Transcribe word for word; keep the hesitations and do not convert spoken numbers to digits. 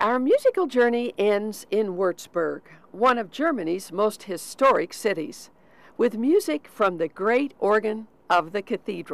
Our musical journey ends in Würzburg, one of Germany's most historic cities, with music from the great organ of the cathedral.